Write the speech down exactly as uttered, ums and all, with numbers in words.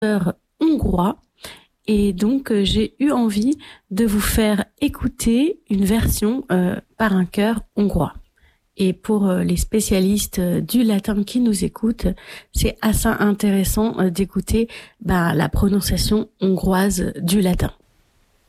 hongrois. Et donc, euh, j'ai eu envie de vous faire écouter une version euh, par un chœur hongrois. Et pour euh, les spécialistes euh, du latin qui nous écoutent, c'est assez intéressant euh, d'écouter bah, la prononciation hongroise du latin.